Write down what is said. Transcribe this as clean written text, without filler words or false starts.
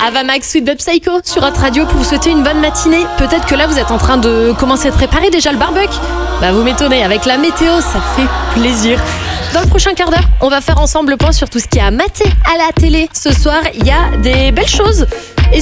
Ava Max, Sweet But Psycho sur Hot Radio pour vous souhaiter une bonne matinée. Peut-être que là vous êtes en train de commencer à préparer déjà le barbecue. Bah vous m'étonnez, avec la météo ça fait plaisir. Dans le prochain quart d'heure, on va faire ensemble le point sur tout ce qui est à mater à la télé. Ce soir, il y a des belles choses. Et